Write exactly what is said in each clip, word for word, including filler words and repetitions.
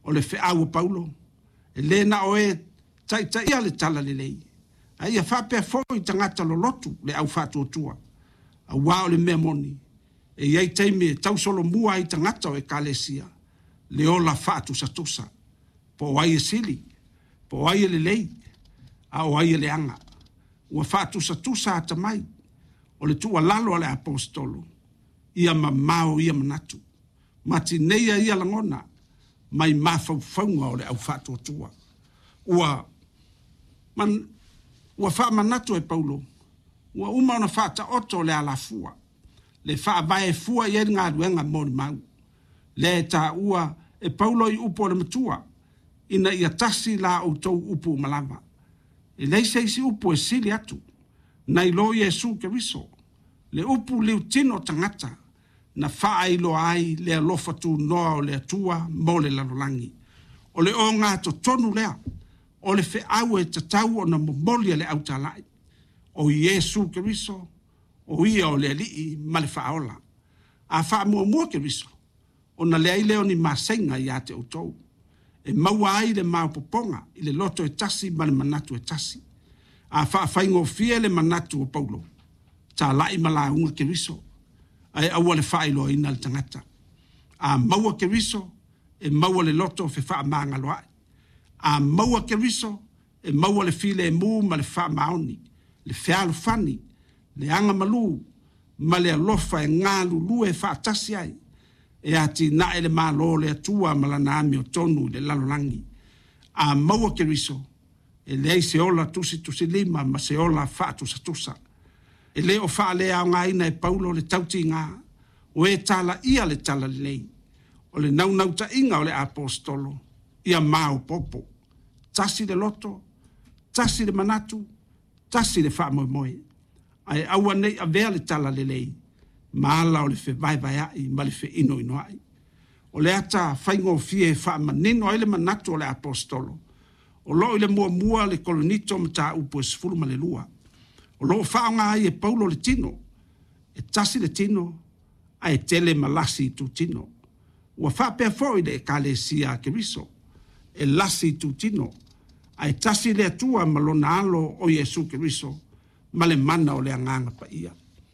o le feau Paulo e le na o e tai tai ia le tala le lei ai a fa pe fo i tangata lo lotu le au fatu tua a wa le memoni e ia tai me tau solo mua i tangata o e kalesia le ola fatu satusa po ai e sili po ai le lei a o ai le anga ua fatu satusa ata mai o le tua lalo ale apostolo ia mamao ia manatu mati neia ia langona mai mafaufaunga o le au fatu tua ua man ua fa manatu e Paulo ua uma ona fata oto le alafua le fa vai fua ia nga duenga moni mau le ta ua e Paulo i upo le matua ina ia tasi la o tou upo malama e leise isi upo e sili atu na ilo Yesu Keriso le upu liu tino tangata na faa ilo ai le alofa tu noa o le atua mo le lalolangi o le o ngā to tonu lea o le fe au e tatau o na momolia le au talai o Yesu Keriso o ia o le alii ma le faaola a faa mua mua Keriso o na le ai leo ni masenga ia te utou e maua ai le maupoponga i le loto e tasi ma le manatu e tasi a faa faingo fie le manatu o Paulo ta lai mala unga Keriso ai aua le faa ilo ina le tangata a maua Keriso e maua le loto fe faa maanga loai a maua Keriso e maua le file e mu ma le faa maoni le fealu fani le anga malu ma le alofa e ngalu lue faa tasi ai e ati na ele malo le atua ma la naami o tonu le lalolangi a maua Keriso e lei se ola tusi tusi lima ma se ola faa tusa tusa e leo faa le au ngā ina e Paulo le tauti ngā o e tala ia le tala le lei o le nau nau ta inga o le apostolo ia mao popo tasi le loto tasi le manatu tasi le faa moe moe ai aua nei a vea le tala le lei maala o le fe vai vai ai ma le fe ino ino ai o le ata faingo fie faa manino ele manatu o le apostolo o lo ile mua mua le kolonito mta upo esfulu ma le lua o lo faa nga ai e Paulo le tino e tasi le tino ai tele malasi tu tino ua faa pea foi le kalesia Keriso e lasi tu tino ai tasi le atua malona alo o Yesu Keriso ma le mana o le anganga pa ia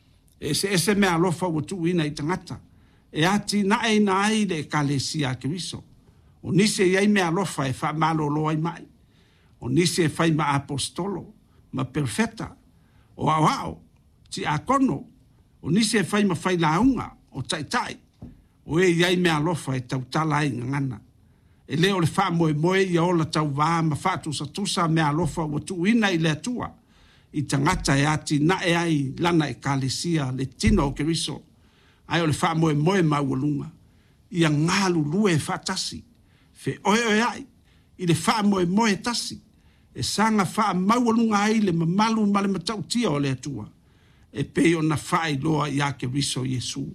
e se ese mea alofa ua tu ina i tangata e ati na e na ai le kalesia Keriso o nise iai mea alofa e faa malo lo ai mai o nise e fai ma apostolo ma perfeta o au au ti a kono o nise e fai ma fai launga o tai tai o e iai mea alofa e tau tala ai ngana e leo le faa moe moe i ola tau waa ma faa tusa tusa mea alofa ua tu ina i le atua i tangata e ati na e ai lana e kalesia le tino o Keriso ai o le faa moe moe ma ualunga i a ngalu lue e faa tasi fe oe oe ai i le faa moe moe tasi e sanga faa maualunga ai le mamalu ma le matau tia o le atua e peo na faa i loa i a Keriso Yesu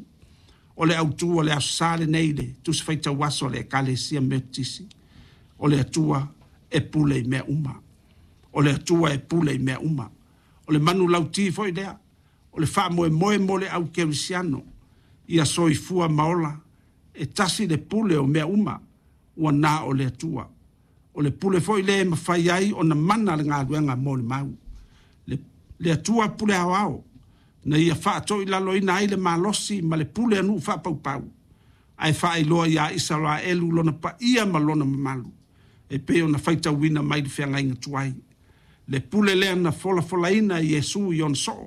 o le autua le asale neile tu se faita waso le kalesia metisi o le atua e pule i mea uma o le atua e pule i mea uma o le manu lauti foi lea o le faa moe moe mo le au kerisiano ia soi fua maola e tasi le pule o mea uma ua na o le atua o le pule foi le mawhai ai o na mana le ngā duenga mo le mau le, le atua pule au au na ia faa toi lalo ina ai le malosi ma le pule anu faa pau pau ai faa i loa ia isara elu lona pa ia ma lona mamalu e peo na faita wina mai le whianga inga tuai le pule lea na fola fola ina i Yesu i on so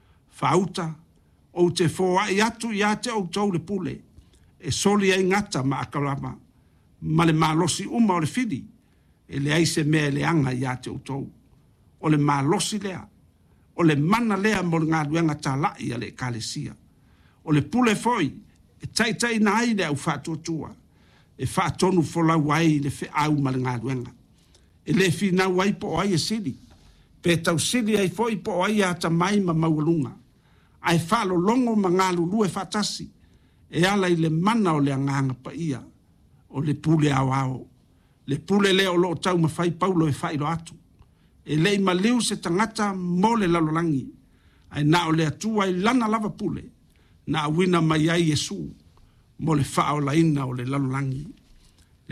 fauta o te foa i atu i ate o tau le pule e soli ai ngata ma akalama ma le malosi uma o le fidi e le aise mea le anga i ate o tau o le malosi lea o le mana lea mo ngā duenga tā lai a le kalesia. O le pule foi, e tai tai na ai le au whātua tua, e whātonu fola wai le whi au ma le ngā duenga. E le whi na wai po ai e sili, pe tau sili ai foi po ai a ta mai ma maulunga. Ai whalo longo ma ngā lulu e whātasi, e ala i le mana o le anganga pa ia, o le pule au au. Le pule leo lo tau ma whai paulo e whairo atu. E lei maliu se tangata mo le lalolangi. Ai na o le atua i lana lava pule. Na awina mai ai Yesu mo le whao laina o le lalolangi.